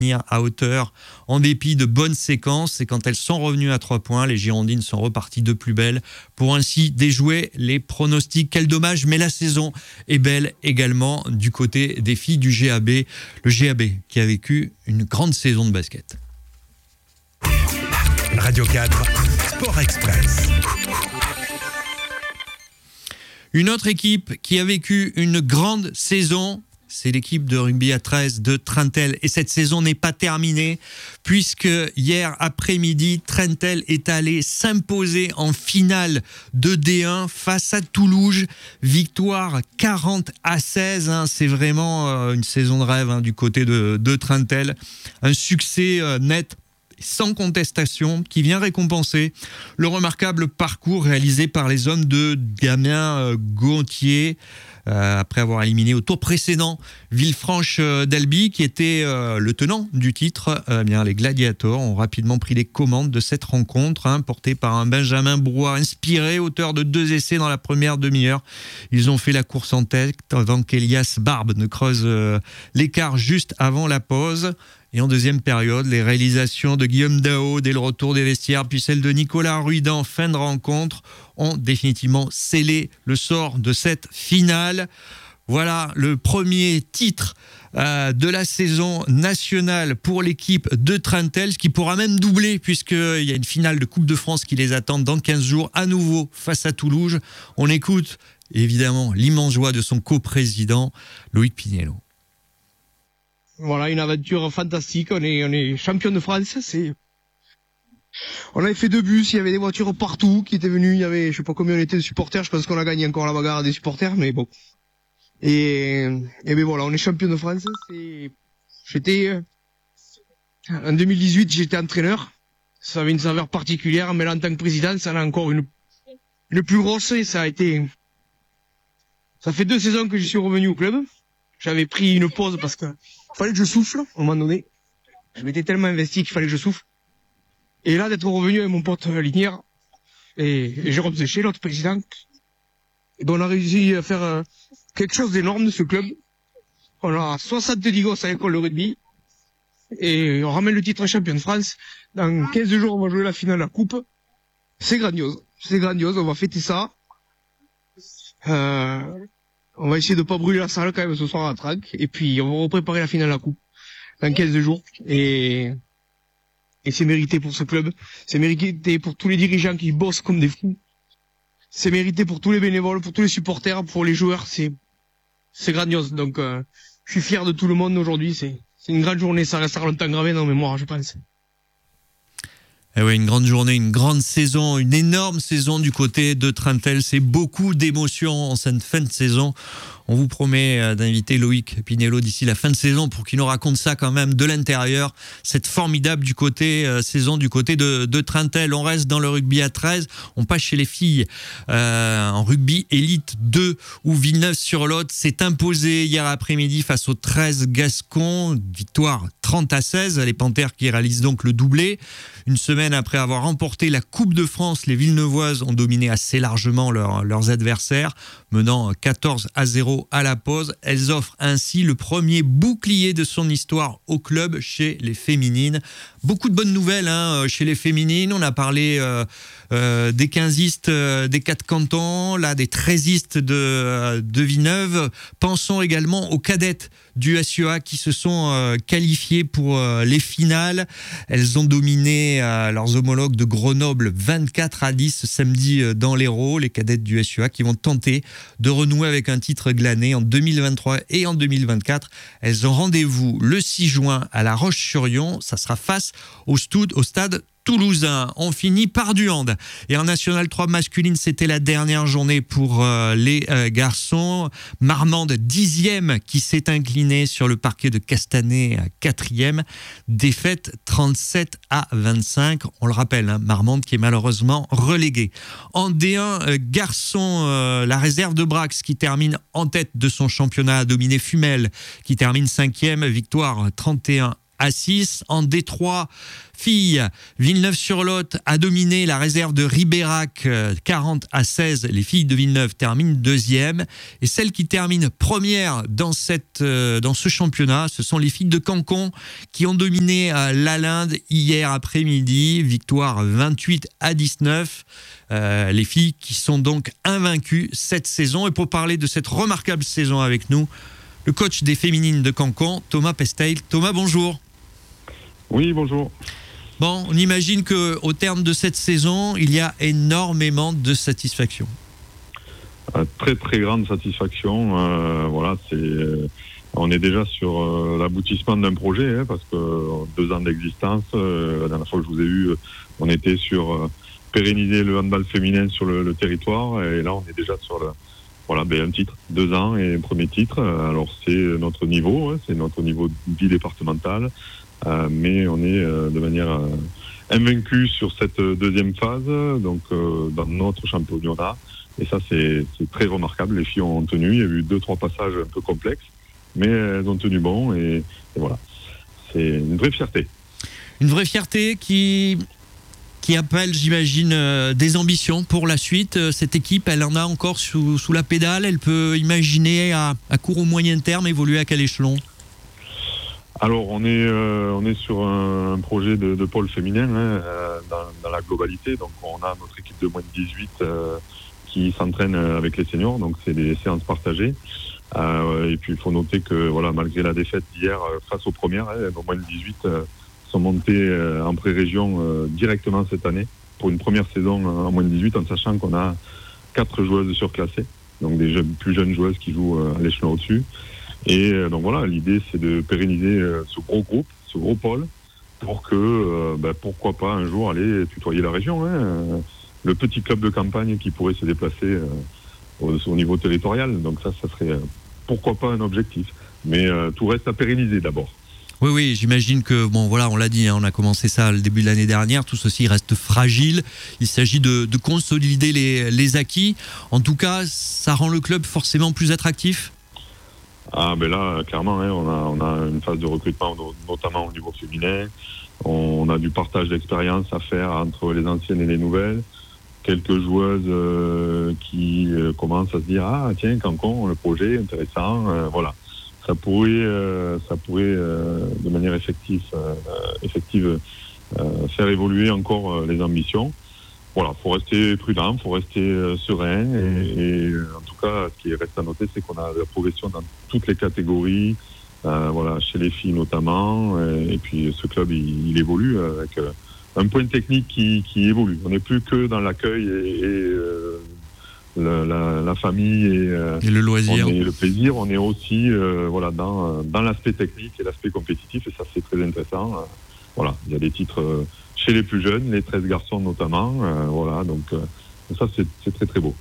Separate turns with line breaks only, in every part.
maintenir à hauteur en dépit de bonnes séquences. Et quand elles sont revenues à 3 points, les Girondines sont reparties de plus belle pour ainsi déjouer les pronostics. Quel dommage, mais la saison est belle également du côté des filles du GAB. Le GAB qui a vécu une grande saison de basket.
Radio 4, Sport Express.
Une autre équipe qui a vécu une grande saison, c'est l'équipe de rugby à 13 de Trentel. Et cette saison n'est pas terminée puisque hier après-midi, Trentel est allé s'imposer en finale de D1 face à Toulouse. Victoire 40-16. C'est vraiment une saison de rêve du côté de Trentel. Un succès net, sans contestation, qui vient récompenser le remarquable parcours réalisé par les hommes de Damien Gontier, après avoir éliminé au tour précédent Villefranche-d'Albi, qui était le tenant du titre. Les Gladiators ont rapidement pris les commandes de cette rencontre, portée par un Benjamin Brouard inspiré, auteur de 2 essais dans la première demi-heure. Ils ont fait la course en tête avant qu'Elias Barbe ne creuse l'écart juste avant la pause. Et en deuxième période, les réalisations de Guillaume Dao dès le retour des vestiaires, puis celles de Nicolas Ruidan en fin de rencontre, ont définitivement scellé le sort de cette finale. Voilà le premier titre de la saison nationale pour l'équipe de Trentel, ce qui pourra même doubler puisqu'il y a une finale de Coupe de France qui les attend dans 15 jours, à nouveau face à Toulouse. On écoute évidemment l'immense joie de son coprésident, Loïc Pinello.
Voilà, une aventure fantastique. On est champion de France. On avait fait 2 bus, il y avait des voitures partout qui étaient venues. Il y avait, je sais pas combien on était de supporters. Je pense qu'on a gagné encore la bagarre des supporters, mais bon. Et ben voilà, on est champion de France. En 2018, j'étais entraîneur. Ça avait une saveur particulière, mais là, en tant que président, ça en a encore une plus grosse. Et ça fait 2 saisons que je suis revenu au club. J'avais pris une pause parce que fallait que je souffle, à un moment donné. Je m'étais tellement investi qu'il fallait que je souffle. Et là, d'être revenu avec mon pote Linière et Jérôme Séché, l'autre président, et ben on a réussi à faire quelque chose d'énorme de ce club. On a 70 gosses à l'école de rugby. Et on ramène le titre champion de France. Dans 15 jours, on va jouer la finale de la coupe. C'est grandiose. On va fêter ça. On va essayer de pas brûler la salle quand même ce soir à Trac. Et puis, on va repréparer la finale de la coupe dans 15 jours. Et c'est mérité pour ce club. C'est mérité pour tous les dirigeants qui bossent comme des fous. C'est mérité pour tous les bénévoles, pour tous les supporters, pour les joueurs. C'est grandiose. Donc, je suis fier de tout le monde aujourd'hui. C'est une grande journée. Ça restera longtemps gravé dans la mémoire, je pense.
Eh oui, une grande journée, une grande saison, une énorme saison du côté de Trentel. C'est beaucoup d'émotions en cette fin de saison. On vous promet d'inviter Loïc Pinello d'ici la fin de saison pour qu'il nous raconte ça quand même de l'intérieur. Cette formidable saison du côté de Trentel. On reste dans le rugby à 13. On passe chez les filles en rugby élite 2 où Villeneuve-sur-Lot s'est imposé hier après-midi face aux 13 Gascons. Victoire 30-16. Les Panthères qui réalisent donc le doublé. Une semaine après avoir remporté la Coupe de France, les Villeneuvoises ont dominé assez largement leurs adversaires, menant 14-0 à la pause. Elles offrent ainsi le premier bouclier de son histoire au club chez les féminines. Beaucoup de bonnes nouvelles chez les féminines. On a parlé des 15istes des 4 cantons, là des 13istes de Villeneuve. Pensons également aux cadettes du SUA qui se sont qualifiées pour les finales. Elles ont dominé leurs homologues de Grenoble 24-10 samedi dans l'Hérault. Les cadettes du SUA qui vont tenter de renouer avec un titre glané en 2023 et en 2024. Elles ont rendez-vous le 6 juin à La Roche-sur-Yon. Ça sera face au stade toulousain. On finit par du hand. Et en National 3 masculine, c'était la dernière journée pour les garçons. Marmande 10e qui s'est incliné sur le parquet de Castanet 4e. Défaite 37-25. On le rappelle, Marmande qui est malheureusement relégué. En D1 garçon, la réserve de Brax qui termine en tête de son championnat a dominé Fumel qui termine 5e. Victoire 31 40-6. En D3 filles, Villeneuve-sur-Lot a dominé la réserve de Ribérac 40-16. Les filles de Villeneuve terminent deuxième. Et celle qui termine première dans ce championnat, ce sont les filles de Cancon qui ont dominé Lalinde hier après-midi. Victoire 28-19. Les filles qui sont donc invaincues cette saison. Et pour parler de cette remarquable saison avec nous, le coach des féminines de Cancon, Thomas Pesteil. Thomas, bonjour.
Oui, bonjour.
Bon, on imagine qu'au terme de cette saison, il y a énormément de satisfaction.
Très très grande satisfaction. On est déjà sur l'aboutissement d'un projet, parce que 2 ans d'existence, la dernière fois que je vous ai eu, on était sur pérenniser le handball féminin sur le territoire, et là on est déjà sur un titre, 2 ans et un premier titre. Alors c'est notre niveau, c'est notre niveau de vie départementale. Mais on est de manière invaincu sur cette deuxième phase, donc dans notre championnat. Et ça, c'est très remarquable. Les filles ont tenu. Il y a eu 2-3 passages un peu complexes, mais elles ont tenu bon. Et voilà, c'est une vraie fierté.
Une vraie fierté qui appelle, j'imagine, des ambitions pour la suite. Cette équipe, elle en a encore sous la pédale. Elle peut imaginer à court ou moyen terme évoluer à quel échelon ?
Alors on est sur un projet de pôle féminin dans la globalité. Donc on a notre équipe de moins de 18 qui s'entraîne avec les seniors. Donc c'est des séances partagées. Et puis il faut noter que malgré la défaite d'hier face aux premières, nos moins de 18 sont montés en pré-région directement cette année pour une première saison en moins de 18, en sachant qu'on a 4 joueuses surclassées, donc des plus jeunes joueuses qui jouent à l'échelon au-dessus. Et donc l'idée c'est de pérenniser ce gros groupe, ce gros pôle, pour que pourquoi pas un jour aller tutoyer la région, le petit club de campagne qui pourrait se déplacer au niveau territorial. Donc ça serait pourquoi pas un objectif, mais tout reste à pérenniser d'abord.
Oui, j'imagine que, on l'a dit, on a commencé ça le début de l'année dernière, tout ceci reste fragile, il s'agit de consolider les acquis. En tout cas, ça rend le club forcément plus attractif.
Ah ben là, clairement, on a une phase de recrutement, notamment au niveau féminin. On a du partage d'expérience à faire entre les anciennes et les nouvelles. Quelques joueuses qui commencent à se dire tiens, Cancon, le projet intéressant, ça pourrait de manière effective faire évoluer encore les ambitions. Faut rester prudent, faut rester serein, et en tout cas, ce qui reste à noter, c'est qu'on a la progression dans toutes les catégories, chez les filles notamment, et puis ce club il évolue avec un point technique qui évolue. On n'est plus que dans l'accueil et la famille et
le loisir,
le plaisir. On est aussi dans l'aspect technique et l'aspect compétitif, et ça c'est très intéressant. Il y a des titres chez les plus jeunes, les 13 garçons notamment, donc ça c'est très très beau.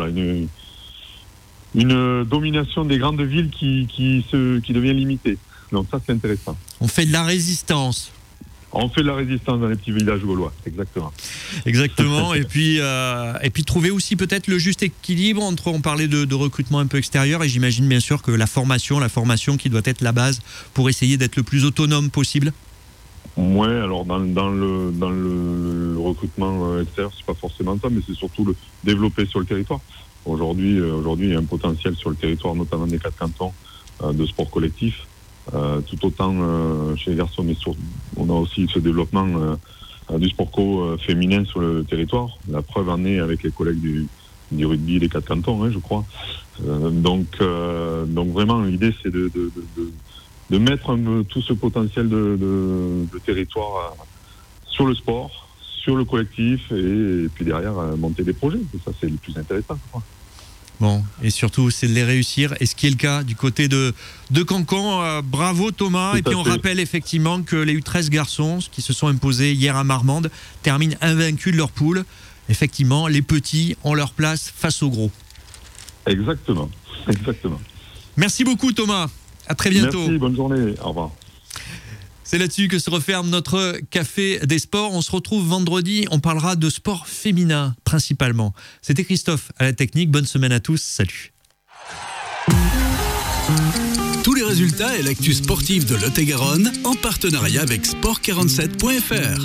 Une domination des grandes villes qui devient limitée. Donc ça c'est intéressant.
On fait de la résistance.
On fait de la résistance dans les petits villages gaulois, exactement.
Et puis trouver aussi peut-être le juste équilibre entre, on parlait de recrutement un peu extérieur, et j'imagine bien sûr que la formation qui doit être la base pour essayer d'être le plus autonome possible.
Ouais, alors dans le recrutement extérieur, c'est pas forcément ça, mais c'est surtout le développer sur le territoire. Aujourd'hui, il y a un potentiel sur le territoire, notamment des 4 cantons, de sport collectif. Tout autant chez les garçons, mais on a aussi ce développement du sport co féminin sur le territoire. La preuve en est avec les collègues du rugby des 4 cantons, je crois. Donc vraiment, l'idée c'est de mettre tout ce potentiel de territoire sur le sport, sur le collectif, et puis derrière monter des projets. Et ça, c'est le plus intéressant, je crois.
Bon, et surtout, c'est de les réussir. Et ce qui est le cas du côté de Cancon. Bravo Thomas. Et puis on rappelle effectivement que les U13 garçons qui se sont imposés hier à Marmande terminent invaincus de leur poule. Effectivement, les petits ont leur place face aux gros.
Exactement.
Merci beaucoup Thomas. À très bientôt.
Merci, bonne journée. Au revoir.
C'est là-dessus que se referme notre Café des Sports. On se retrouve vendredi. On parlera de sport féminin principalement. C'était Christophe à la technique. Bonne semaine à tous. Salut. Tous les
résultats et l'actu sportive de Lot-et-Garonne en partenariat avec sport47.fr.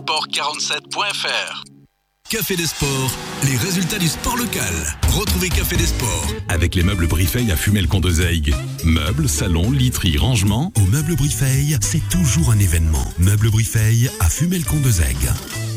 Sport47.fr. Café des Sports, les résultats du sport local. Retrouvez Café des Sports
Avec les meubles Brifeil à Fumel-Condezaygue. Meubles, salons, literie, rangement. Au meuble Brifeil, c'est toujours un événement. Meubles Brifeil à Fumel-Condezaygue.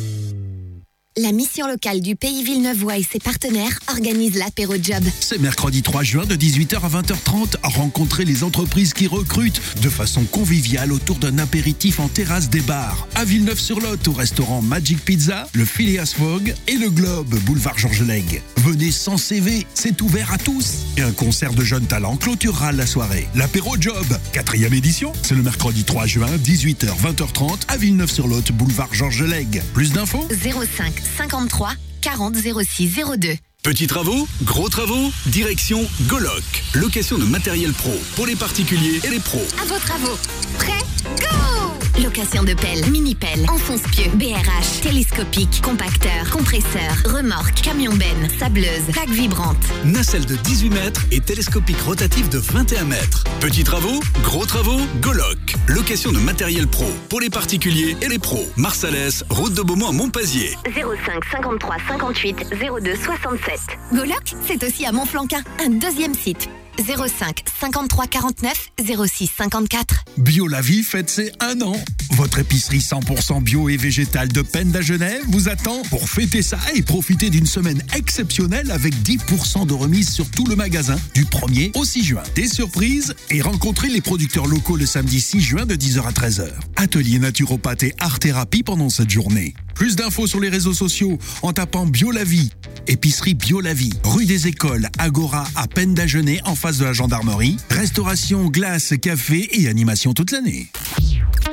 La mission locale du Pays Villeneuvois et ses partenaires organise l'apéro job.
C'est mercredi 3 juin de 18h à 20h30. Rencontrez les entreprises qui recrutent de façon conviviale autour d'un apéritif en terrasse des bars. À Villeneuve-sur-Lot, au restaurant Magic Pizza, le Phileas Fogg et le Globe, boulevard Georges Lègue. Venez sans CV, c'est ouvert à tous. Et un concert de jeunes talents clôturera la soirée. L'apéro job, 4e édition, c'est le mercredi 3 juin, 18h, 20h30 à Villeneuve-sur-Lot, boulevard Georges Lègue. Plus d'infos
05 53 40 06 02.
Petits travaux, gros travaux, direction Goloc. Location de matériel pro pour les particuliers et les pros.
À vos travaux. Prêt? Go! Location de pelle, mini-pelle, enfonce-pieux, BRH, télescopique, compacteur, compresseur, remorque, camion-benne, sableuse, plaque vibrante.
Nacelle de 18 mètres et télescopique rotatif de 21 mètres. Petits travaux, gros travaux, Goloc. Location de matériel pro pour les particuliers et les pros. Marsalès, route de Beaumont à Montpazier.
05 53 58 02 67. Goloc, c'est aussi à Montflanquin, un deuxième site. 05 53 49 06 54.
Bio la vie fête ses 1 an. Votre épicerie 100% bio et végétale de Pennes à Genève vous attend pour fêter ça et profiter d'une semaine exceptionnelle avec 10% de remise sur tout le magasin du 1er au 6 juin. Des surprises et rencontrez les producteurs locaux le samedi 6 juin de 10h à 13h. Atelier naturopathe et art-thérapie pendant cette journée. Plus d'infos sur les réseaux sociaux en tapant Bio la vie. Épicerie Bio la vie, rue des Écoles, Agora à Pennes d'Agenais en face de la gendarmerie. Restauration, glace, café et animation toute l'année.